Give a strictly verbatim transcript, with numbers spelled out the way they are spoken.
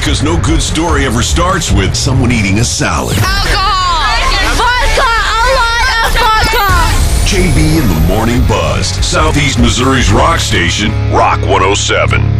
because no good story ever starts with someone eating a salad. Alcohol! Vodka! A lot of vodka! J B in the Morning Buzz, Southeast Missouri's rock station, Rock one oh seven.